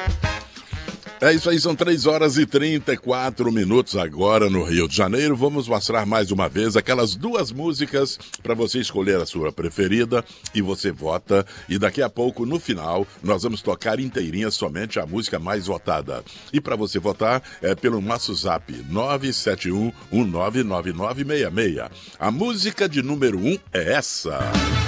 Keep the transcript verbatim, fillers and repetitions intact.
É isso aí, são três horas e trinta e quatro minutos agora no Rio de Janeiro. Vamos mostrar mais uma vez aquelas duas músicas para você escolher a sua preferida e você vota. E daqui a pouco, no final, nós vamos tocar inteirinha somente a música mais votada. E para você votar é pelo nosso zap nove sete um, um nove nove nove seis seis. A música de número um é essa.